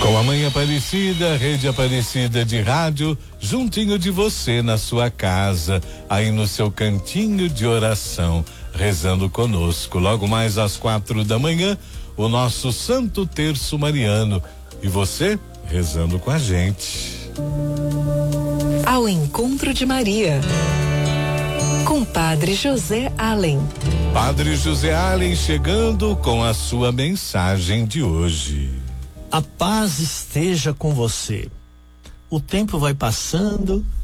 Com a Mãe Aparecida, Rede Aparecida de Rádio, juntinho de você na sua casa, aí no seu cantinho de oração, rezando conosco. Logo mais às 4 da manhã, o nosso Santo Terço Mariano. E você, rezando com a gente. Ao Encontro de Maria, com Padre José Allen. Padre José Allen chegando com a sua mensagem de hoje. A paz esteja com você. O tempo vai passando